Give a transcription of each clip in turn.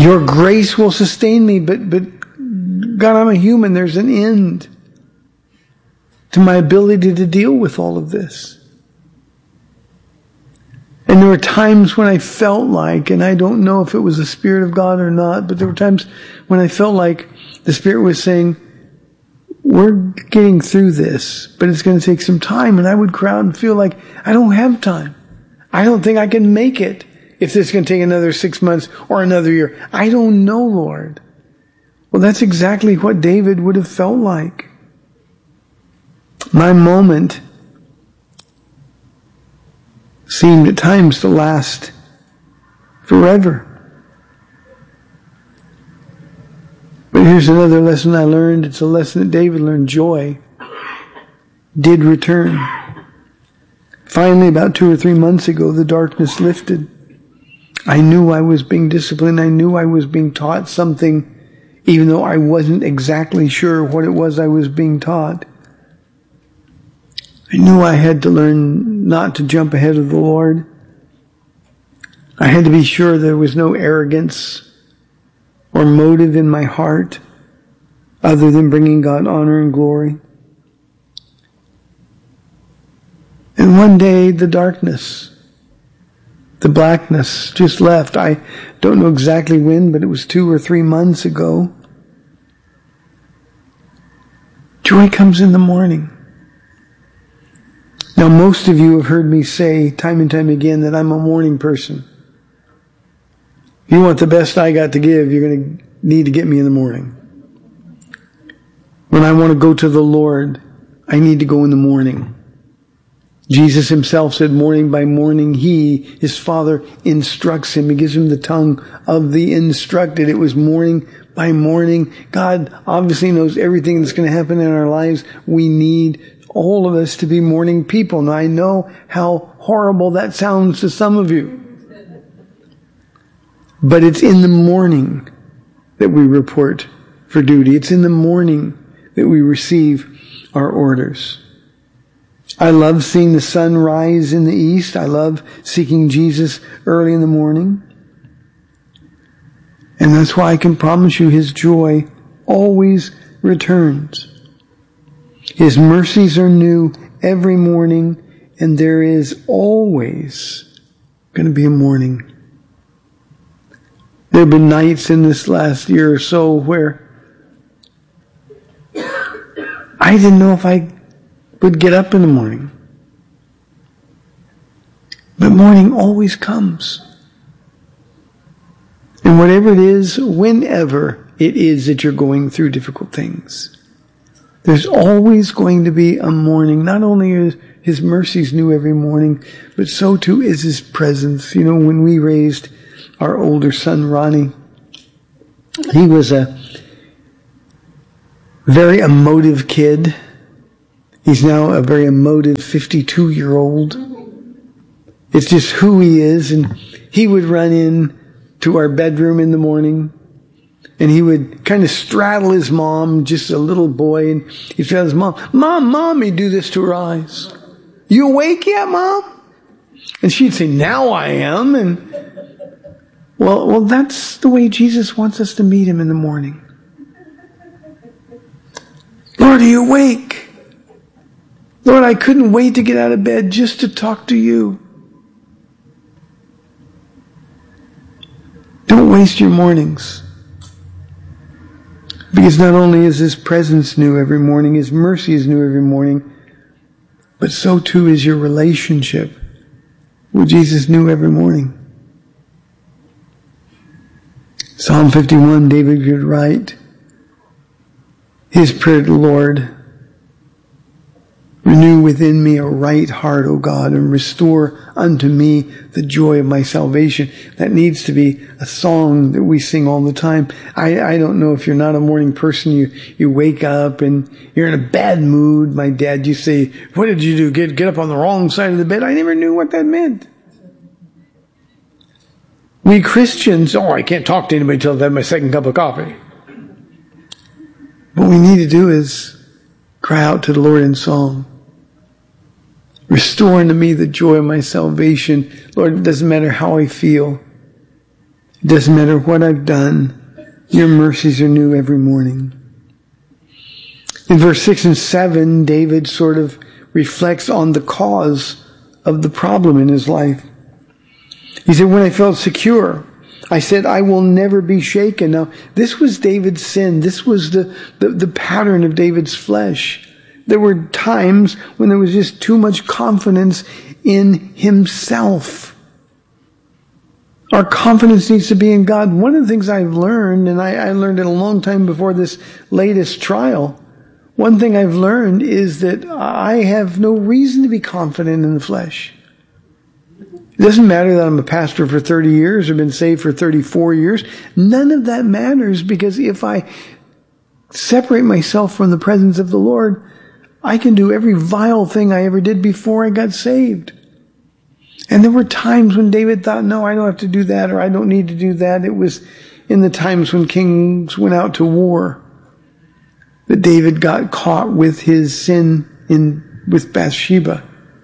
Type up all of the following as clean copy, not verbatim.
Your grace will sustain me, but God, I'm a human. There's an end to my ability to deal with all of this. And there were times when I felt like, and I don't know if it was the Spirit of God or not, but there were times when I felt like the Spirit was saying, we're getting through this, but it's going to take some time. And I would cry out and feel like I don't have time. I don't think I can make it if this is going to take another 6 months or another year. I don't know, Lord. Well, that's exactly what David would have felt like. My moment seemed at times to last forever. But here's another lesson I learned. It's a lesson that David learned. Joy did return. Finally, about 2 or 3 months ago, the darkness lifted. I knew I was being disciplined. I knew I was being taught something, even though I wasn't exactly sure what it was I was being taught. I knew I had to learn not to jump ahead of the Lord. I had to be sure there was no arrogance or motive in my heart other than bringing God honor and glory. And one day, the darkness, the blackness just left. I don't know exactly when, but it was 2 or 3 months ago. Joy comes in the morning. Now, most of you have heard me say time and time again that I'm a morning person. If you want the best I got to give, you're going to need to get me in the morning. When I want to go to the Lord, I need to go in the morning. Jesus himself said morning by morning, his Father, instructs him. He gives him the tongue of the instructed. It was morning by morning. God obviously knows everything that's going to happen in our lives. We need all of us to be morning people. Now, I know how horrible that sounds to some of you. But it's in the morning that we report for duty. It's in the morning that we receive our orders. I love seeing the sun rise in the east. I love seeking Jesus early in the morning. And that's why I can promise you his joy always returns. His mercies are new every morning, and there is always going to be a morning. There have been nights in this last year or so where I didn't know if I would get up in the morning. But morning always comes. And whatever it is, whenever it is that you're going through difficult things, there's always going to be a morning. Not only is his mercies new every morning, but so too is his presence. You know, when we raised our older son, Ronnie, he was a very emotive kid. He's now a very emotive 52-year-old. It's just who he is. And he would run in to our bedroom in the morning, and he would kind of straddle his mom, just a little boy, and he'd straddle his mom. Mom, he'd do this to her eyes. You awake yet, Mom? And she'd say, now I am. And well, that's the way Jesus wants us to meet him in the morning. Lord, are you awake? Lord, I couldn't wait to get out of bed just to talk to you. Don't waste your mornings. Because not only is his presence new every morning, his mercy is new every morning, but so too is your relationship with Jesus new every morning. Psalm 51, David could write his prayer to the Lord, renew within me a right heart, O God, and restore unto me the joy of my salvation. That needs to be a song that we sing all the time. I don't know if you're not a morning person, you wake up and you're in a bad mood. My dad used to say, what did you do? Get up on the wrong side of the bed? I never knew what that meant. We Christians, I can't talk to anybody until I've had my second cup of coffee. What we need to do is cry out to the Lord in song. Restore unto me the joy of my salvation. Lord, it doesn't matter how I feel. It doesn't matter what I've done. Your mercies are new every morning. In verse 6 and 7, David sort of reflects on the cause of the problem in his life. He said, when I felt secure, I said, I will never be shaken. Now, this was David's sin. This was the pattern of David's flesh. There were times when there was just too much confidence in himself. Our confidence needs to be in God. One of the things I've learned, and I learned it a long time before this latest trial, one thing I've learned is that I have no reason to be confident in the flesh. It doesn't matter that I'm a pastor for 30 years or been saved for 34 years. None of that matters, because if I separate myself from the presence of the Lord, I can do every vile thing I ever did before I got saved. And there were times when David thought, no, I don't have to do that, or I don't need to do that. It was in the times when kings went out to war that David got caught with his sin with Bathsheba.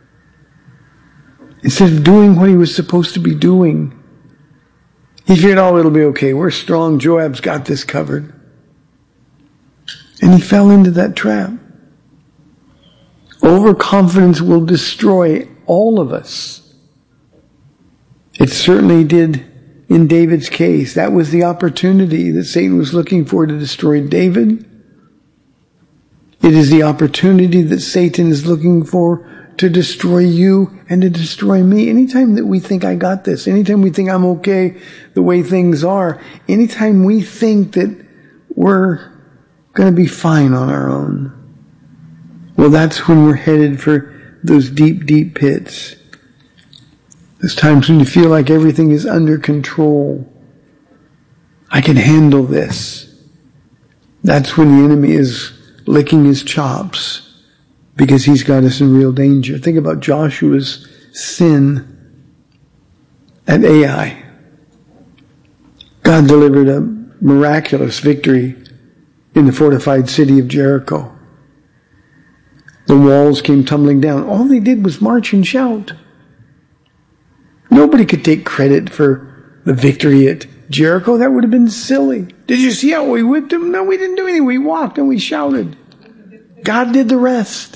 Instead of doing what he was supposed to be doing, he figured, oh, it'll be okay. We're strong. Joab's got this covered. And he fell into that trap. Overconfidence will destroy all of us. It certainly did in David's case. That was the opportunity that Satan was looking for to destroy David. It is the opportunity that Satan is looking for to destroy you and to destroy me. Anytime that we think I got this, anytime we think I'm okay the way things are, anytime we think that we're going to be fine on our own, well, that's when we're headed for those deep, deep pits. Those times when you feel like everything is under control. I can handle this. That's when the enemy is licking his chops, because he's got us in real danger. Think about Joshua's sin at Ai. God delivered a miraculous victory in the fortified city of Jericho. The walls came tumbling down. All they did was march and shout. Nobody could take credit for the victory at Jericho. That would have been silly. Did you see how we whipped them? No, we didn't do anything. We walked and we shouted. God did the rest.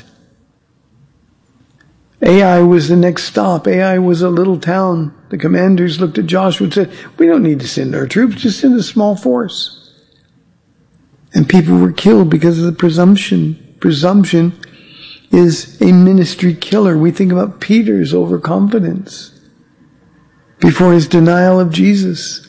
Ai was the next stop. Ai was a little town. The commanders looked at Joshua and said, we don't need to send our troops, just send a small force. And people were killed because of the presumption. Presumption is a ministry killer. We think about Peter's overconfidence before his denial of Jesus.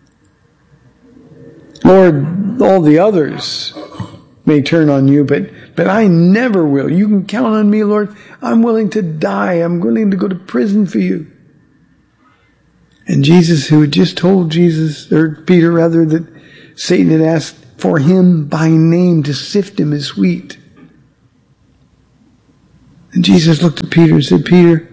Lord, all the others may turn on you, but I never will. You can count on me, Lord. I'm willing to die. I'm willing to go to prison for you. And Jesus, who had just told Peter rather, that Satan had asked for him by name to sift him as wheat. And Jesus looked at Peter and said, Peter,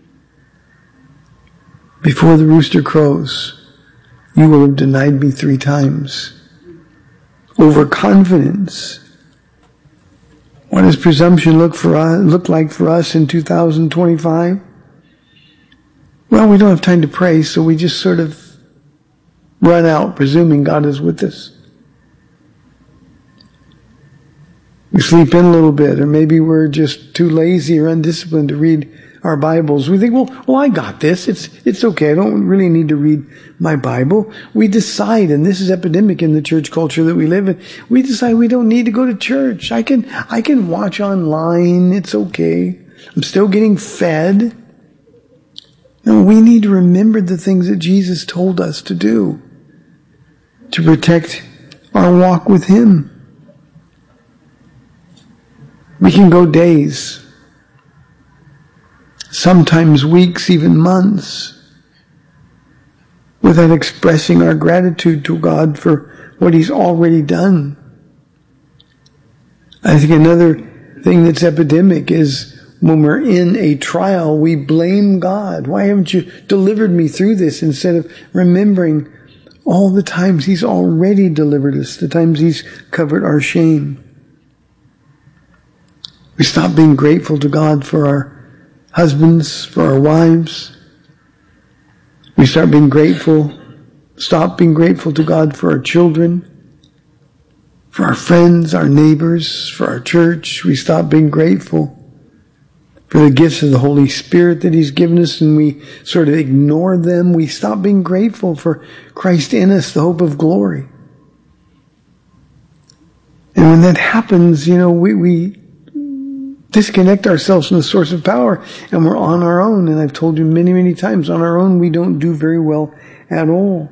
before the rooster crows, you will have denied me 3 times. Overconfidence. What does presumption look like for us in 2025? Well, we don't have time to pray, so we just sort of run out, presuming God is with us. We sleep in a little bit, or maybe we're just too lazy or undisciplined to read our Bibles. We think, well, I got this. It's okay. I don't really need to read my Bible. We decide, and this is epidemic in the church culture that we live in, we decide we don't need to go to church. I can watch online. It's okay. I'm still getting fed. No, we need to remember the things that Jesus told us to do to protect our walk with Him. We can go days, sometimes weeks, even months, without expressing our gratitude to God for what He's already done. I think another thing that's epidemic is when we're in a trial, we blame God. Why haven't you delivered me through this? Instead of remembering all the times He's already delivered us, the times He's covered our shame. We stop being grateful to God for our husbands, for our wives. We start being grateful stop being grateful to God for our children, for our friends, our neighbors, for our church. We stop being grateful for the gifts of the Holy Spirit that He's given us, and we sort of ignore them. We stop being grateful for Christ in us, the hope of glory. And when that happens, we disconnect ourselves from the source of power, and we're on our own. And I've told you many, many times, on our own, we don't do very well at all.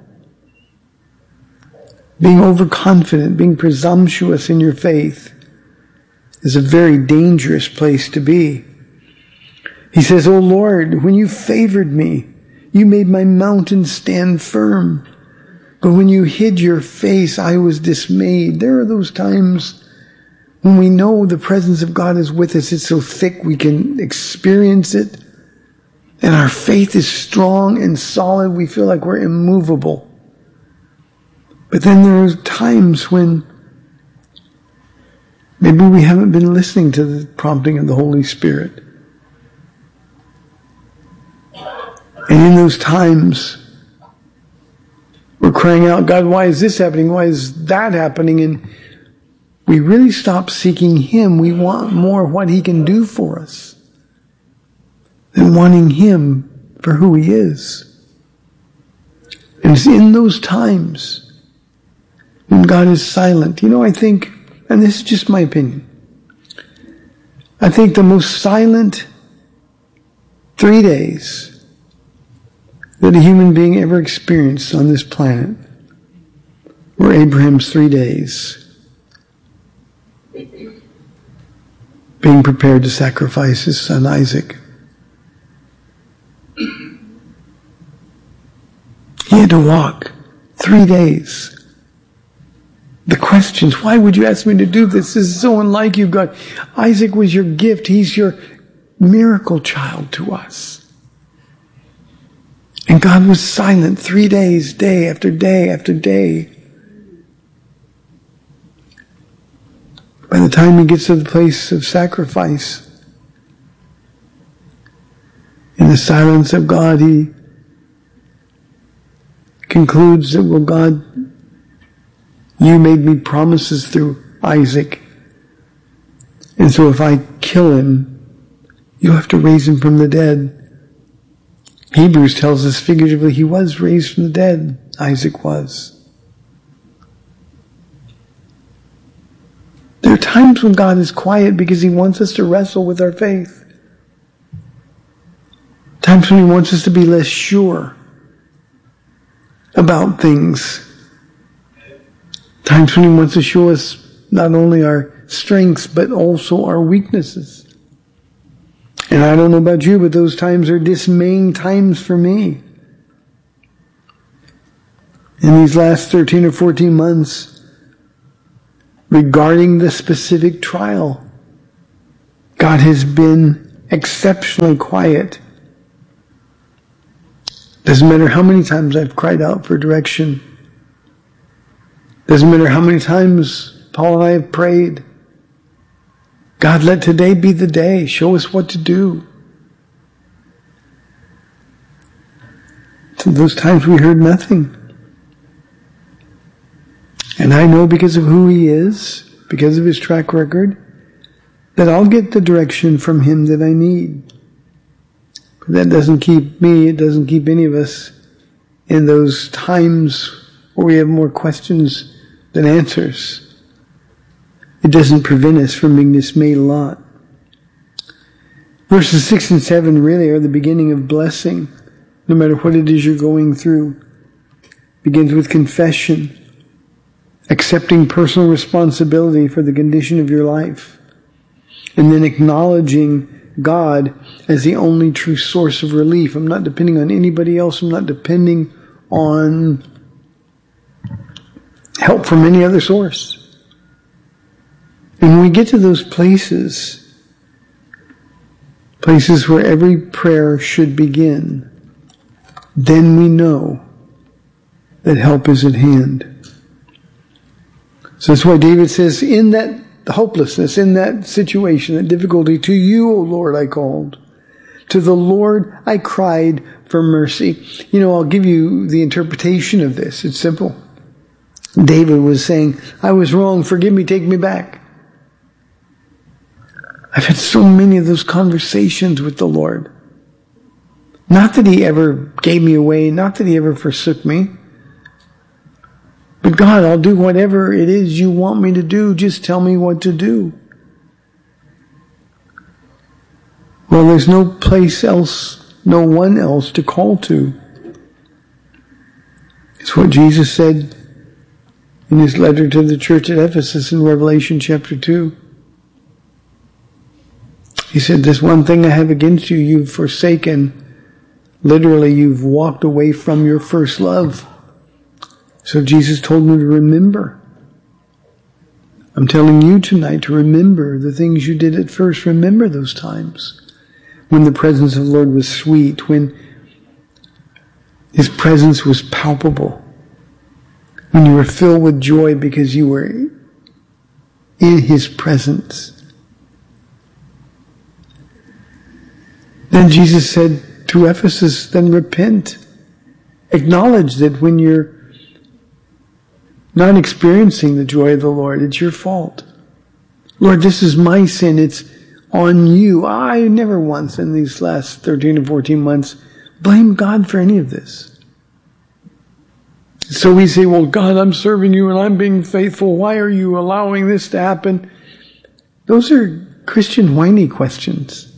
Being overconfident, being presumptuous in your faith is a very dangerous place to be. He says, "O Lord, when you favored me, you made my mountain stand firm. But when you hid your face, I was dismayed." There are those times when we know the presence of God is with us. It's so thick we can experience it. And our faith is strong and solid. We feel like we're immovable. But then there are times when maybe we haven't been listening to the prompting of the Holy Spirit. And in those times, we're crying out, "God, why is this happening? Why is that happening?" And we really stop seeking Him. We want more of what He can do for us than wanting Him for who He is. And it's in those times when God is silent. I think, and this is just my opinion, I think the most silent 3 days that a human being ever experienced on this planet were Abraham's 3 days being prepared to sacrifice his son Isaac. He had to walk 3 days. The questions, why would you ask me to do this? This is so unlike you, God. Isaac was your gift. He's your miracle child to us. And God was silent 3 days, day after day after day. By the time He gets to the place of sacrifice, in the silence of God, He concludes that, "Well, God, you made me promises through Isaac. And so if I kill him, you'll have to raise him from the dead." Hebrews tells us figuratively he was raised from the dead. Isaac was. There are times when God is quiet because He wants us to wrestle with our faith. Times when He wants us to be less sure about things. Times when He wants to show us not only our strengths but also our weaknesses. And I don't know about you, but those times are dismaying times for me. In these last 13 or 14 months, regarding the specific trial, God has been exceptionally quiet. Doesn't matter how many times I've cried out for direction. Doesn't matter how many times Paul and I have prayed. God, let today be the day. Show us what to do. So those times we heard nothing. And I know because of who He is, because of His track record, that I'll get the direction from Him that I need. But that doesn't keep me, it doesn't keep any of us in those times where we have more questions than answers. It doesn't prevent us from being dismayed a lot. Verses 6 and 7 really are the beginning of blessing, no matter what it is you're going through. Begins with confession, accepting personal responsibility for the condition of your life, and then acknowledging God as the only true source of relief. I'm not depending on anybody else. I'm not depending on help from any other source. And when we get to those places where every prayer should begin, then we know that help is at hand. So that's why David says, in that hopelessness, in that situation, that difficulty, to you, O Lord, I called. To the Lord I cried for mercy. I'll give you the interpretation of this. It's simple. David was saying, I was wrong, forgive me, take me back. I've had so many of those conversations with the Lord. Not that he ever gave me away, not that he ever forsook me. But God, I'll do whatever it is you want me to do. Just tell me what to do. Well, there's no place else, no one else to call to. It's what Jesus said in his letter to the church at Ephesus in Revelation chapter 2. He said, this one thing I have against you, you've forsaken. Literally, you've walked away from your first love. So Jesus told me to remember. I'm telling you tonight to remember the things you did at first. Remember those times when the presence of the Lord was sweet, when his presence was palpable, when you were filled with joy because you were in his presence. Then Jesus said to Ephesus, then repent. Acknowledge that when you're not experiencing the joy of the Lord, it's your fault. Lord, this is my sin. It's on you. I never once in these last 13 or 14 months blame God for any of this. So we say, well, God, I'm serving you and I'm being faithful. Why are you allowing this to happen? Those are Christian whiny questions.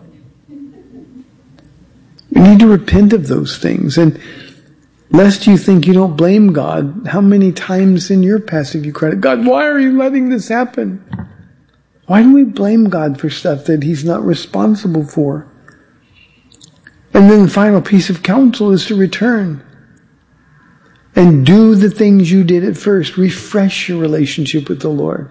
We need to repent of those things. And lest you think you don't blame God, how many times in your past have you cried, God, why are you letting this happen? Why do we blame God for stuff that he's not responsible for? And then the final piece of counsel is to return and do the things you did at first. Refresh your relationship with the Lord.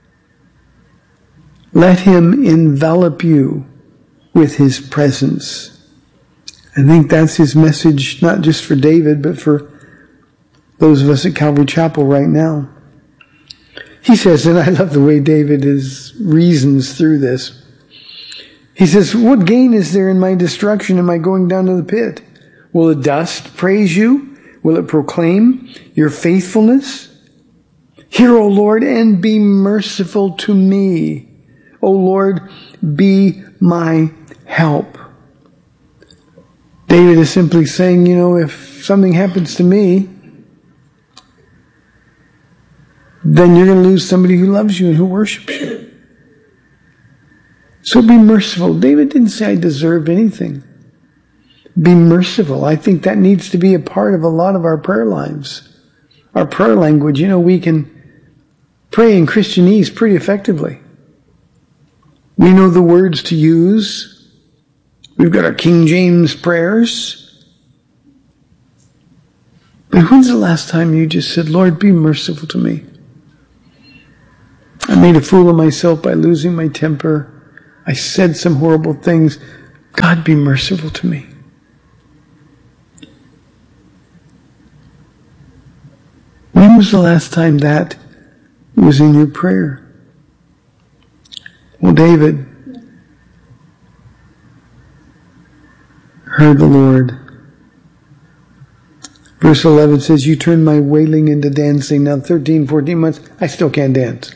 Let him envelop you with his presence. I think that's his message, not just for David, but for those of us at Calvary Chapel right now. He says, and I love the way David reasons through this. He says, what gain is there in my destruction? Am I going down to the pit? Will the dust praise you? Will it proclaim your faithfulness? Hear, O Lord, and be merciful to me. O Lord, be my help. David is simply saying, if something happens to me, then you're going to lose somebody who loves you and who worships you. So be merciful. David didn't say I deserve anything. Be merciful. I think that needs to be a part of a lot of our prayer lives. Our prayer language, we can pray in Christianese pretty effectively. We know the words to use. We've got our King James prayers. But when's the last time you just said, Lord, be merciful to me? I made a fool of myself by losing my temper. I said some horrible things. God, be merciful to me. When was the last time that was in your prayer? Well, David heard the Lord. Verse 11 says, you turned my wailing into dancing. Now 13, 14 months, I still can't dance.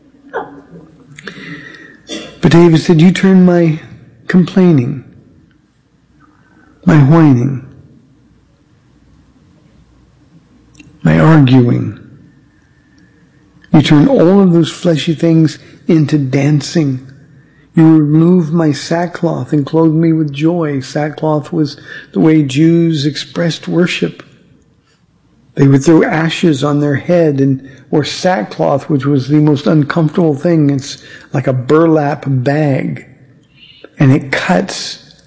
But David said, you turned my complaining, my whining, my arguing. You turned all of those fleshy things into dancing. You removed my sackcloth and clothed me with joy. Sackcloth was the way Jews expressed worship. They would throw ashes on their head or sackcloth, which was the most uncomfortable thing. It's like a burlap bag, and it cuts.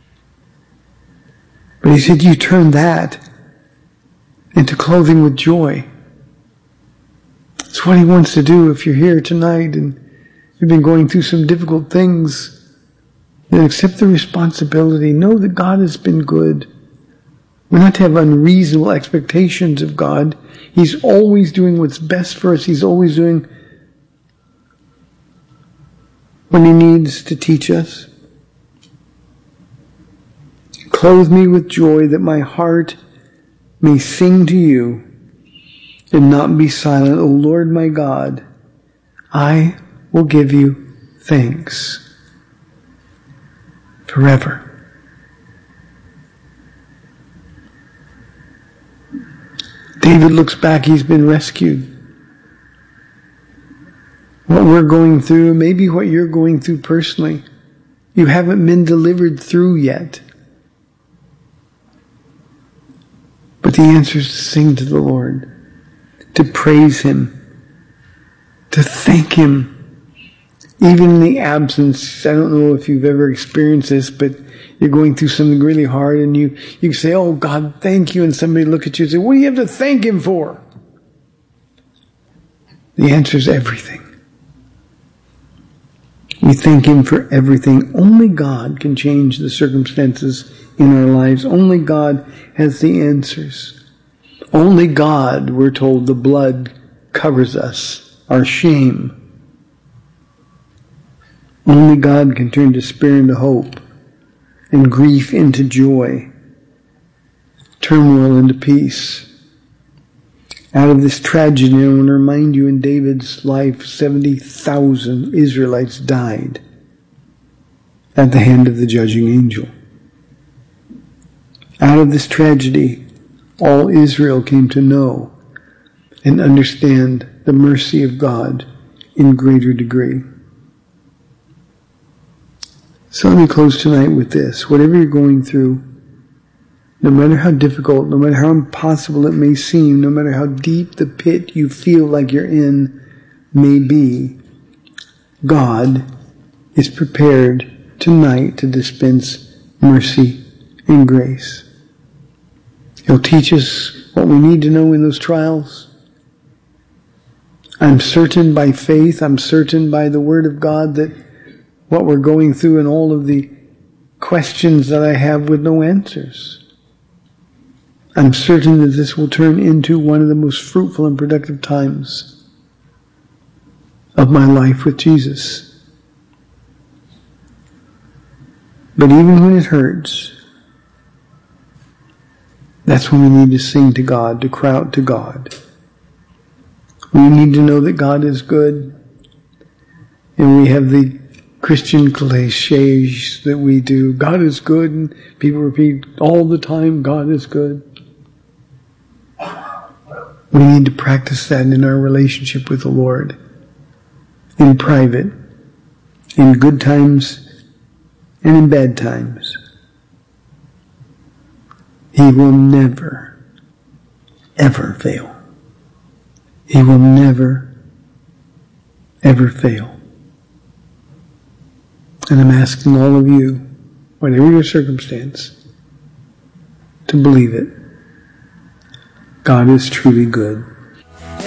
But he said, you turn that into clothing with joy. That's what he wants to do. If you're here tonight and you've been going through some difficult things, then accept the responsibility. Know that God has been good. We're not to have unreasonable expectations of God. He's always doing what's best for us. He's always doing what he needs to teach us. Clothe me with joy that my heart may sing to you and not be silent. O Lord my God, I will give you thanks forever. David looks back, he's been rescued. What we're going through, maybe what you're going through personally, you haven't been delivered through yet. But the answer is to sing to the Lord, to praise Him, to thank Him. Even in the absence, I don't know if you've ever experienced this, but you're going through something really hard and you can say, oh God, thank you. And somebody look at you and say, what do you have to thank Him for? The answer is everything. We thank Him for everything. Only God can change the circumstances in our lives. Only God has the answers. Only God, we're told, the blood covers us, our shame. Only God can turn despair into hope and grief into joy, turmoil into peace. Out of this tragedy, I want to remind you, in David's life, 70,000 Israelites died at the hand of the judging angel. Out of this tragedy, all Israel came to know and understand the mercy of God in greater degree. So let me close tonight with this. Whatever you're going through, no matter how difficult, no matter how impossible it may seem, no matter how deep the pit you feel like you're in may be, God is prepared tonight to dispense mercy and grace. He'll teach us what we need to know in those trials. I'm certain by faith, I'm certain by the Word of God that what we're going through and all of the questions that I have with no answers, I'm certain that this will turn into one of the most fruitful and productive times of my life with Jesus. But even when it hurts, that's when we need to sing to God, to cry out to God. We need to know that God is good, and we have the Christian cliches that we do. God is good, and people repeat all the time, God is good. We need to practice that in our relationship with the Lord, in private, in good times and in bad times. He will never, ever fail. He will never, ever fail. And I'm asking all of you, whatever your circumstance, to believe it. God is truly good.